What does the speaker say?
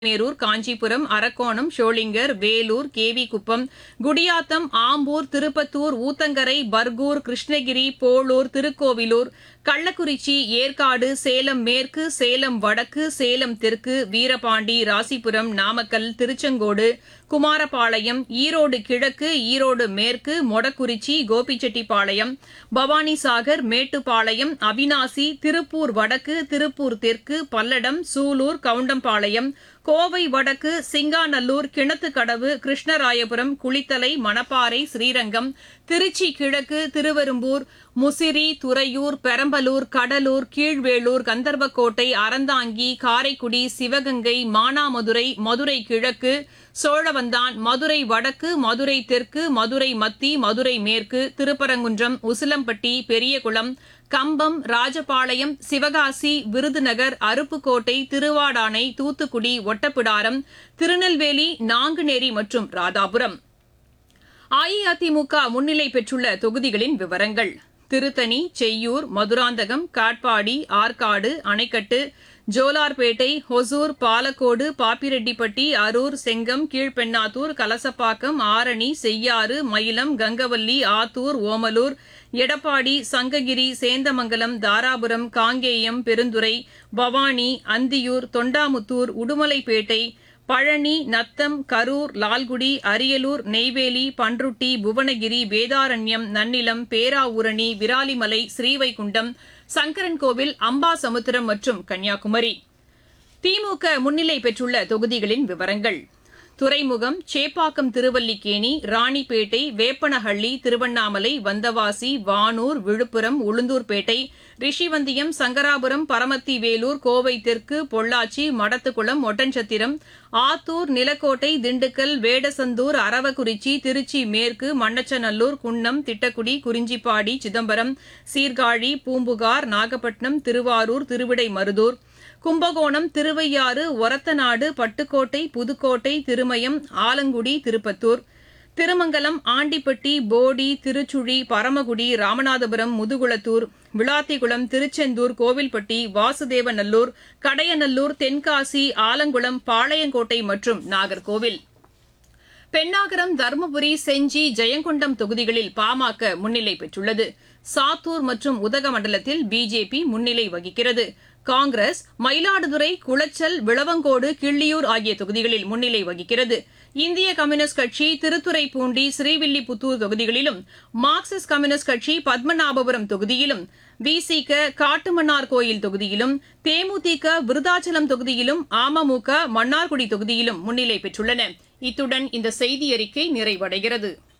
மேரூர், காஞ்சிபுரம், அரக்கோணம், ஷோளிங்கர், வேலூர், கேவிக்குப்பம், குடியாத்தம், ஆம்பூர், திருப்பத்தூர், ஊத்தங்கரை, பர்கூர், கிருஷ்ணகிரி, போளூர், திருக்கோவிலூர், கள்ளக்குறிச்சி, ஏற்காடு, சேலம் மேற்கு, சேலம் வடக்கு, சேலம் தெற்கு, வீரபாண்டி, ராசிபுரம், நாமக்கல், திருச்செங்கோடு, குமாரபாளையம், ஈரோடு கிழக்கு, ஈரோடு மேற்கு, மொடக்குறிச்சி, கோபிச்செட்டிப்பாளையம், பவானிசாகர், மேட்டுப்பாளையம், அவினாசி, திருப்பூர் வடக்கு, திருப்பூர் தெற்கு, பல்லடம், சூலூர், கவுண்டம்பாளையம், கோவை வடக்கு, சிங்காநல்லூர், கிணத்துக்கடவு, கிருஷ்ணராயபுரம், குளித்தலை, மணப்பாறை, ஸ்ரீரங்கம், திருச்சி கிழக்கு, திருவெரும்பூர், முசிறி, துறையூர், பெரம்பலூர், கடலூர், கீழ்வேளூர், கந்தர்வக்கோட்டை, அறந்தாங்கி, காரைக்குடி, சிவகங்கை, மானாமதுரை, மதுரை கிழக்கு, சோழவந்தான், மதுரை வடக்கு, மதுரை தெற்கு, மதுரை மத்தி, மதுரை மேற்கு, திருப்பரங்குன்றம், உசிலம்பட்டி, பெரியகுளம், கம்பம், ராஜபாளையம், சிவகாசி, விருதுநகர், அருப்புக்கோட்டை, திருவாடானை, தூத்துக்குடி, ஒட்டப்பிடாரம், திருநெல்வேலி, நாங்குநேரி மற்றும் ராதாபுரம். அஇஅதிமுக முன்னிலை பெற்றுள்ள தொகுதிகளின் விவரங்கள்: திருத்தணி, செய்யூர், மதுராந்தகம், காட்பாடி, ஆற்காடு, அணைக்கட்டு, ஜோலார்பேட்டை, ஹொசூர், பாலக்கோடு, பாப்பிரெட்டிப்பட்டி, அரூர், செங்கம், கீழ்பெண்ணாத்தூர், கலசப்பாக்கம், ஆரணி, செய்யாறு, மயிலம், கங்கவல்லி, ஆத்தூர், ஓமலூர், எடப்பாடி, சங்ககிரி, சேந்தமங்கலம், தாராபுரம், காங்கேயம், பெருந்துறை, பவானி, அந்தியூர், தொண்டாமுத்தூர், உடுமலைப்பேட்டை, பழனி, நத்தம், கரூர், லால்குடி, அரியலூர், நெய்வேலி, பன்ருட்டி, புவனகிரி, வேதாரண்யம், நன்னிலம், பேராவூரணி, விராலிமலை, ஸ்ரீவைகுண்டம், சங்கரன்கோவில், அம்பாசமுத்திரம் மற்றும் கன்னியாகுமரி. திமுக முன்னிலை பெற்றுள்ள தொகுதிகளின் விவரங்கள்: துறைமுகம், சேப்பாக்கம், திருவல்லிக்கேணி, ராணிப்பேட்டை, வேப்பனஹள்ளி, திருவண்ணாமலை, வந்தவாசி, வானூர், விழுப்புரம், உளுந்தூர்பேட்டை, ரிஷிவந்தியம், சங்கராபுரம், பரமத்தி வேலூர், கோவை தெற்கு, பொள்ளாச்சி, மடத்துக்குளம், ஒட்டன்சத்திரம், ஆத்தூர், நிலக்கோட்டை, திண்டுக்கல், வேடசந்தூர், அரவக்குறிச்சி, திருச்சி மேற்கு, மண்ணச்சநல்லூர், குன்னம், திட்டக்குடி, குறிஞ்சிப்பாடி, சிதம்பரம், சீர்காழி, பூம்புகார், நாகப்பட்டினம், திருவாரூர், திருவிடைமருதூர், கும்பகோணம், திருவையாறு, ஒரத்தநாடு, பட்டுக்கோட்டை, புதுக்கோட்டை, திருமயம், ஆலங்குடி, திருப்பத்தூர், திருமங்கலம், ஆண்டிப்பட்டி, போடி, திருச்சுழி, பரமக்குடி, ராமநாதபுரம், முதுகுளத்தூர், விளாத்திகுளம், திருச்செந்தூர், கோவில்பட்டி, வாசுதேவநல்லூர், கடையநல்லூர், தென்காசி, ஆலங்குளம், பாளையங்கோட்டை மற்றும் நாகர்கோவில். பென்னாகரம், தருமபுரி, செஞ்சி, ஜெயங்கொண்டம் தொகுதிகளில் பாமக முன்னிலை பெற்றுள்ளது. சாத்தூர் மற்றும் உதகமண்டலத்தில் பிஜேபி முன்னிலை வகிக்கிறது. காங்கிரஸ் மயிலாடுதுறை, குளச்சல், விளவங்கோடு, கிள்ளியூர் ஆகிய தொகுதிகளில் முன்னிலை வகிக்கிறது. இந்திய கம்யூனிஸ்ட் கட்சி திருத்துறைப்பூண்டி, ஸ்ரீவில்லிபுத்தூர் தொகுதிகளிலும், மார்க்சிஸ்ட் கம்யூனிஸ்ட் கட்சி பத்மநாபபுரம் தொகுதியிலும், விசிக காட்டுமன்னார்கோயில் தொகுதியிலும், தேமுதிக விருதாச்சலம் தொகுதியிலும், அமமுக மன்னார்குடி தொகுதியிலும் முன்னிலை பெற்றுள்ளன. இத்துடன் இந்த செய்தியறிக்கை நிறைவடைகிறது.